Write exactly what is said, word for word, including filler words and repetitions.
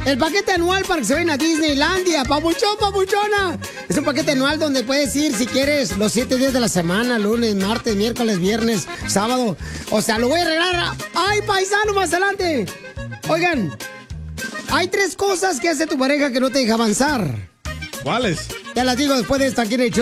El paquete anual para que se vayan a Disneylandia. Papuchón, papuchona. Es un paquete anual donde puedes ir si quieres los siete días de la semana. Lunes, martes, miércoles, viernes, sábado. O sea, lo voy a regalar. ¡Ay, paisano, más adelante! Oigan, hay tres cosas que hace tu pareja que no te deja avanzar. ¿Cuáles? Ya las digo después de esta aquí en el show